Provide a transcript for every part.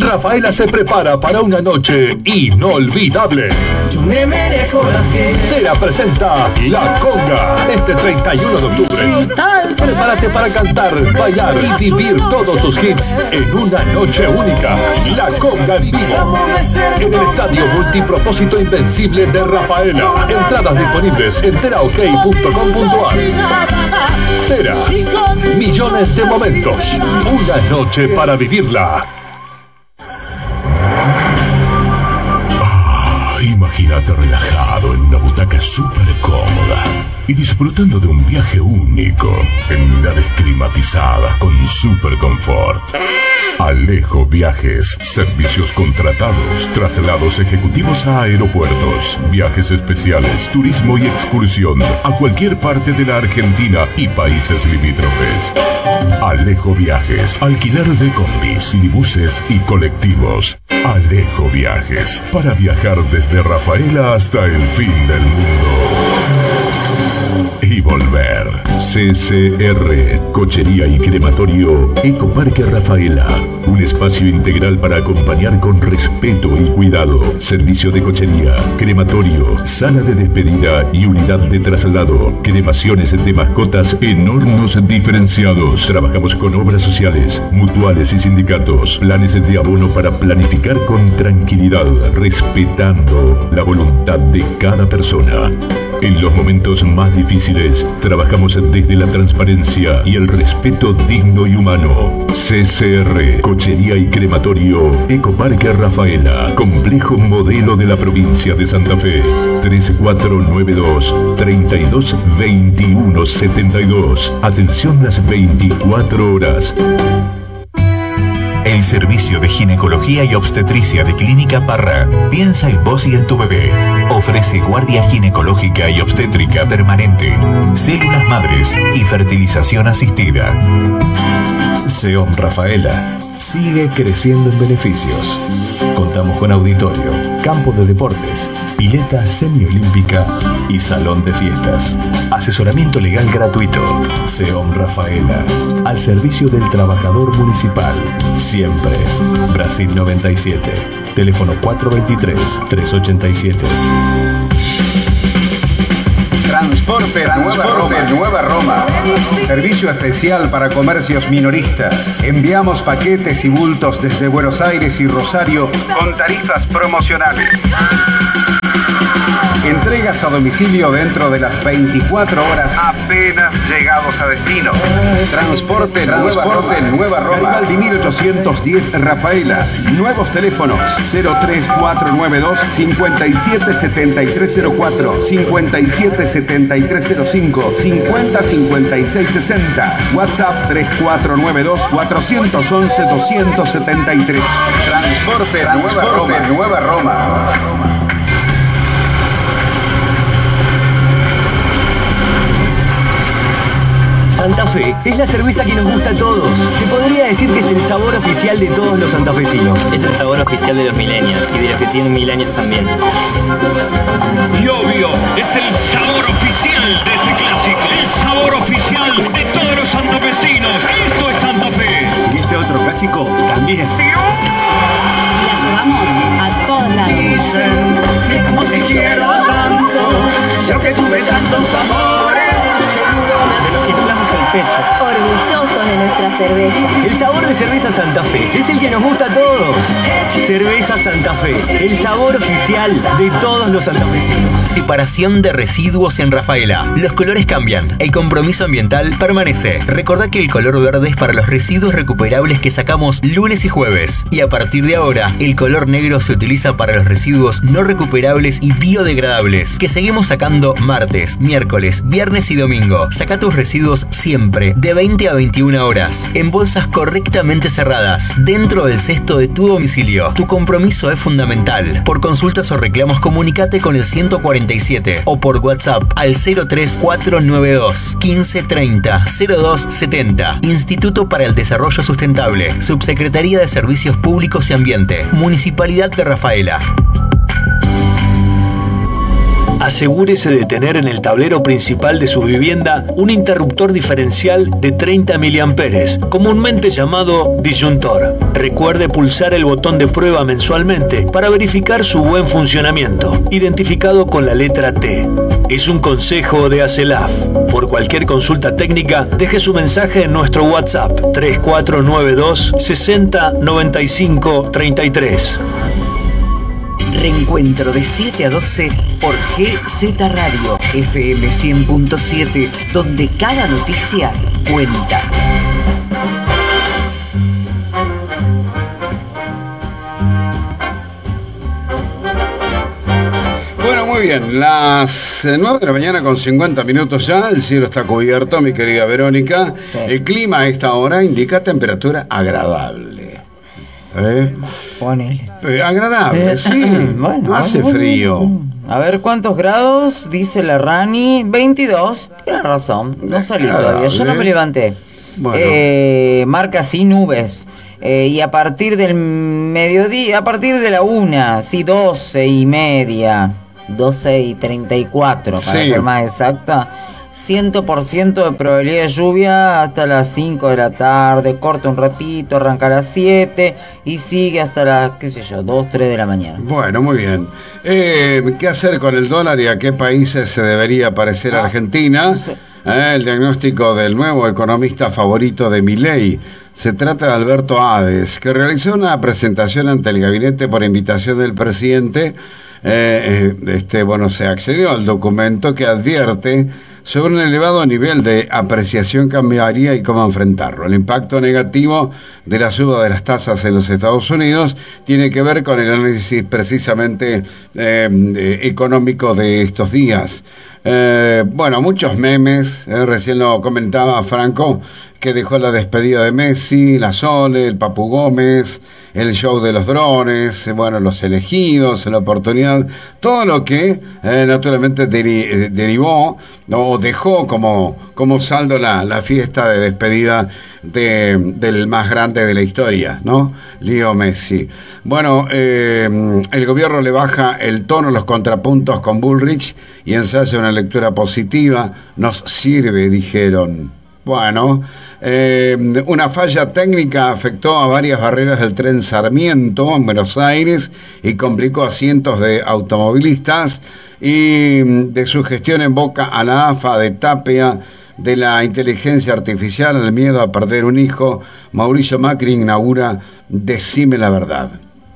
Rafaela se prepara para una noche inolvidable. Yo me merezco la gente. Tera presenta La Conga este 31 de octubre. Prepárate para cantar, bailar y vivir todos sus hits en una noche única. La Conga en vivo en el Estadio Multipropósito Invencible de Rafaela. Entradas disponibles en teraok.com.ar. Tera, millones de momentos, una noche para vivirla. Imagínate relajado en una butaca súper cómoda y disfrutando de un viaje único en unidades climatizadas con súper confort. Alejo Viajes, servicios contratados, traslados ejecutivos a aeropuertos, viajes especiales, turismo y excursión a cualquier parte de la Argentina y países limítrofes. Alejo Viajes, alquiler de combis, minibuses y colectivos. Alejo Viajes, para viajar desde Rafaela hasta el fin del mundo. Y volver. CCR, Cochería y Crematorio Ecoparque Rafaela. Un espacio integral para acompañar con respeto y cuidado. Servicio de cochería, crematorio, sala de despedida y unidad de traslado. Cremaciones de mascotas en hornos diferenciados. Trabajamos con obras sociales, mutuales y sindicatos. Planes de abono para planificar con tranquilidad, respetando la voluntad de cada persona. En los momentos más difíciles, trabajamos desde la transparencia y el respeto digno y humano. CCR, Cochería y Crematorio Ecoparque Rafaela, complejo modelo de la provincia de Santa Fe. 3492-322172. Atención las 24 horas. El servicio de ginecología y obstetricia de Clínica Parra piensa en vos y en tu bebé. Ofrece guardia ginecológica y obstétrica permanente, células madres y fertilización asistida. SEOM Rafaela sigue creciendo en beneficios. Contamos con auditorio, campo de deportes, pileta semiolímpica y salón de fiestas. Asesoramiento legal gratuito. SEOM Rafaela, al servicio del trabajador municipal. Siempre. Brasil 97. Teléfono 423-387. Transporte Nueva Roma. Servicio especial para comercios minoristas. Enviamos paquetes y bultos desde Buenos Aires y Rosario con tarifas promocionales. Entregas a domicilio dentro de las 24 horas apenas llegados a destino. Transporte Nueva Roma. Garibaldi 1810 Rafaela. Nuevos teléfonos 03492 577304 577305 505660. WhatsApp 3492 411 273. Transporte Nueva Roma. Santa Fe es la cerveza que nos gusta a todos. Se podría decir que es el sabor oficial de todos los santafesinos. Es el sabor oficial de los millennials y de los que tienen 1000 años también. Y obvio, es el sabor oficial de este clásico. El sabor oficial de todos los santafesinos. Esto es Santa Fe. Y este otro clásico también. La llevamos a todos lados. Dicen que como te quiero tanto, yo que tuve tantos amores. Orgullosos de nuestra cerveza. El sabor de cerveza Santa Fe es el que nos gusta a todos. Cerveza Santa Fe, el sabor oficial de todos los santafesinos. Separación de residuos en Rafaela. Los colores cambian, el compromiso ambiental permanece. Recordá que el color verde es para los residuos recuperables que sacamos lunes y jueves. Y a partir de ahora, el color negro se utiliza para los residuos no recuperables y biodegradables, que seguimos sacando martes, miércoles, viernes y domingo. Saca tus residuos siempre, de 20 a 21 horas, en bolsas correctamente cerradas, dentro del cesto de tu domicilio. Tu compromiso es fundamental. Por consultas o reclamos, comunicate con el 147 o por WhatsApp al 03492 1530 0270. Instituto para el Desarrollo Sustentable, Subsecretaría de Servicios Públicos y Ambiente, Municipalidad de Rafaela. asegúrese de tener en el tablero principal de su vivienda un interruptor diferencial de 30 mA, comúnmente llamado disyuntor. Recuerde pulsar el botón de prueba mensualmente para verificar su buen funcionamiento, identificado con la letra T. Es un consejo de ACELAF. Por cualquier consulta técnica, deje su mensaje en nuestro WhatsApp 3492 60 95 33. Reencuentro de 7 a 12 por GZ Radio FM 100.7, donde cada noticia cuenta. Bueno, muy bien, las 9 de la mañana con 50 minutos ya, el cielo está cubierto, mi querida Verónica. Sí. El clima a esta hora indica temperatura agradable. Ponele. Agradable, sí. Bueno, hace frío. A ver, ¿cuántos grados? Dice la Rani. 22. Tienes razón. No salí todavía. Yo no me levanté. Bueno. Marca así nubes. Y a partir del mediodía, a partir de la 1, sí, 12:30. 12:34, para ser más exacta. 100% de probabilidad de lluvia hasta las 5 de la tarde, corta un ratito, arranca a las 7 y sigue hasta las, 2, 3 de la mañana. Bueno, muy bien. ¿Qué hacer con el dólar y a qué países se debería parecer Argentina? Sí. El diagnóstico del nuevo economista favorito de Milei. Se trata de Alberto Ades, que realizó una presentación ante el gabinete por invitación del presidente. Se accedió al documento que advierte sobre un elevado nivel de apreciación cambiaria y cómo enfrentarlo. El impacto negativo de la suba de las tasas en los Estados Unidos tiene que ver con el análisis precisamente económico de estos días. Muchos memes, recién lo comentaba Franco, que dejó la despedida de Messi, la Sole, el Papu Gómez, el show de los drones, los elegidos, la oportunidad, todo lo que naturalmente derivó o dejó como saldo la fiesta de despedida del más grande de la historia, ¿no? Leo Messi. El gobierno le baja el tono, los contrapuntos con Bullrich y ensaya una lectura positiva. Nos sirve, dijeron. Una falla técnica afectó a varias barreras del tren Sarmiento en Buenos Aires y complicó a cientos de automovilistas. Y de su gestión en boca a la AFA de Tapia, de la inteligencia artificial al miedo a perder un hijo, Mauricio Macri inaugura Decime la Verdad.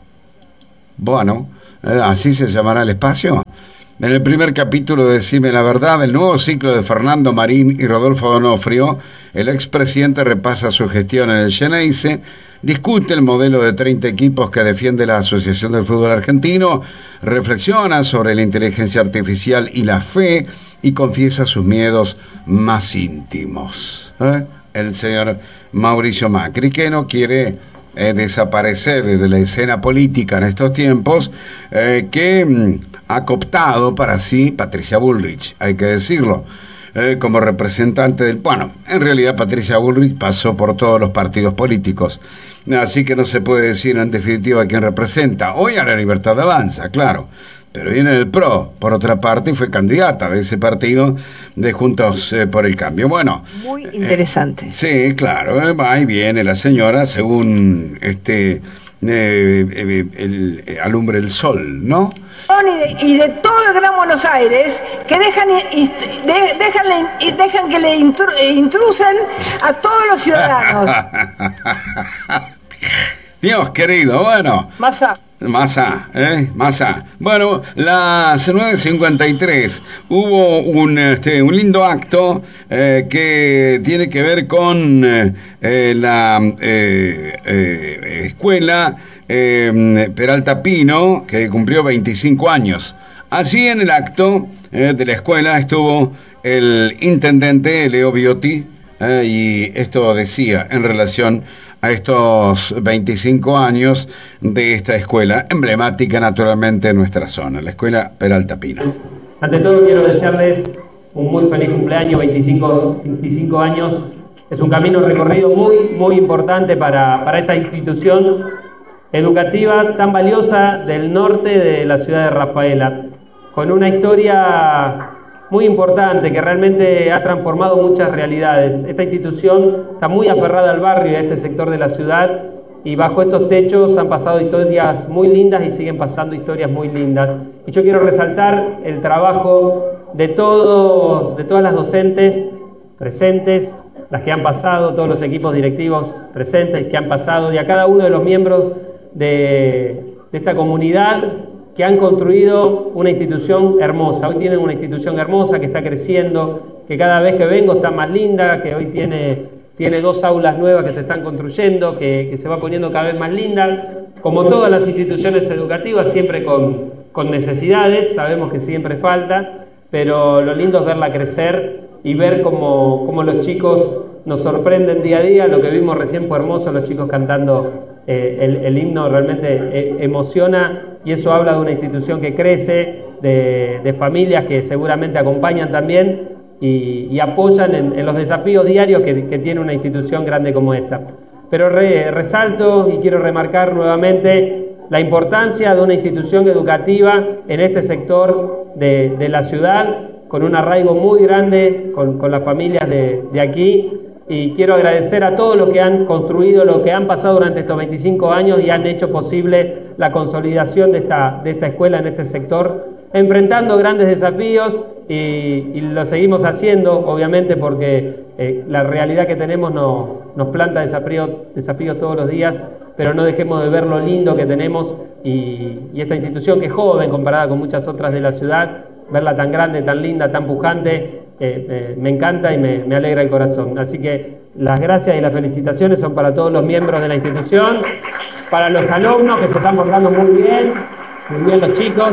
Así se llamará el espacio. En el primer capítulo de Decime la Verdad, el nuevo ciclo de Fernando Marín y Rodolfo Donofrio, el expresidente repasa su gestión en el Xeneize, discute el modelo de 30 equipos que defiende la Asociación del Fútbol Argentino, reflexiona sobre la inteligencia artificial y la fe y confiesa sus miedos más íntimos. El señor Mauricio Macri, que no quiere desaparecer de la escena política en estos tiempos, que ha cooptado para sí Patricia Bullrich, hay que decirlo, como representante del... en realidad Patricia Bullrich pasó por todos los partidos políticos, así que no se puede decir en definitiva quién representa. Hoy a la Libertad de Avanza, claro, pero viene el PRO, por otra parte, y fue candidata de ese partido de Juntos por el Cambio. Muy interesante. Sí, claro, va y viene la señora según alumbre el sol, ¿no? Y de todo el Gran Buenos Aires, que dejan que le intrusen a todos los ciudadanos. Dios querido, Massa, las 9:53 hubo un lindo acto que tiene que ver con la escuela Peralta Pino, que cumplió 25 años. Allí en el acto de la escuela estuvo el intendente Leo Biotti, y esto decía en relación a estos 25 años de esta escuela, emblemática naturalmente en nuestra zona, la escuela Peralta Pino. Ante todo quiero desearles un muy feliz cumpleaños, 25 años. Es un camino recorrido muy importante para esta institución educativa tan valiosa del norte de la ciudad de Rafaela. con una historia muy importante que realmente ha transformado muchas realidades. Esta institución está muy aferrada al barrio y a este sector de la ciudad, y bajo estos techos han pasado historias muy lindas y siguen pasando historias muy lindas. Y yo quiero resaltar el trabajo de todas las docentes presentes, las que han pasado, todos los equipos directivos presentes que han pasado, y a cada uno de los miembros de esta comunidad que han construido una institución hermosa. Hoy tienen una institución hermosa que está creciendo, que cada vez que vengo está más linda, que hoy tiene 2 aulas nuevas que se están construyendo, que se va poniendo cada vez más linda. Como todas las instituciones educativas, siempre con necesidades, sabemos que siempre falta, pero lo lindo es verla crecer y ver cómo los chicos nos sorprenden día a día. Lo que vimos recién fue hermoso, los chicos cantando el himno realmente emociona, y eso habla de una institución que crece, de familias que seguramente acompañan también y apoyan en los desafíos diarios que tiene una institución grande como esta. Pero resalto y quiero remarcar nuevamente la importancia de una institución educativa en este sector de la ciudad, con un arraigo muy grande con las familias de aquí. Y quiero agradecer a todos los que han construido, los que han pasado durante estos 25 años y han hecho posible la consolidación de esta escuela en este sector, enfrentando grandes desafíos, y lo seguimos haciendo, obviamente, porque la realidad que tenemos nos planta desafíos todos los días, pero no dejemos de ver lo lindo que tenemos, y esta institución que es joven comparada con muchas otras de la ciudad, verla tan grande, tan linda, tan pujante, me encanta y me alegra el corazón. Así que las gracias y las felicitaciones son para todos los miembros de la institución, para los alumnos que se están portando muy bien los chicos,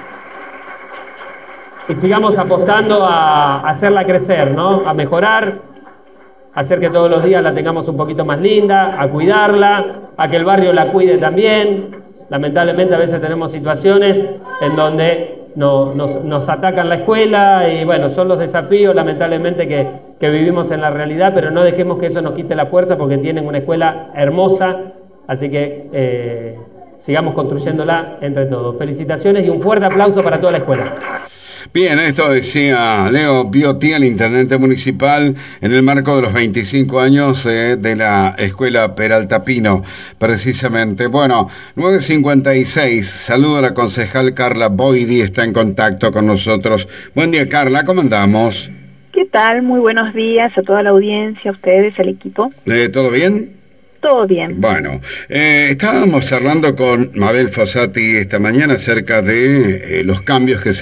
y sigamos apostando a hacerla crecer, ¿no? A mejorar, a hacer que todos los días la tengamos un poquito más linda, a cuidarla, a que el barrio la cuide también. Lamentablemente a veces tenemos situaciones en donde nos atacan la escuela, y bueno, son los desafíos lamentablemente que vivimos en la realidad, pero no dejemos que eso nos quite la fuerza, porque tienen una escuela hermosa, así que sigamos construyéndola entre todos. Felicitaciones y un fuerte aplauso para toda la escuela. Bien, esto decía Leo Biotti, el intendente municipal, en el marco de los 25 años de la Escuela Peralta Pino, precisamente. Bueno, 9:56, saludo a la concejal Carla Boidi, está en contacto con nosotros. Buen día, Carla, ¿cómo andamos? ¿Qué tal? Muy buenos días a toda la audiencia, a ustedes, al equipo. ¿Todo bien? Todo bien. Bueno, estábamos charlando con Mabel Fossati esta mañana acerca de los cambios que se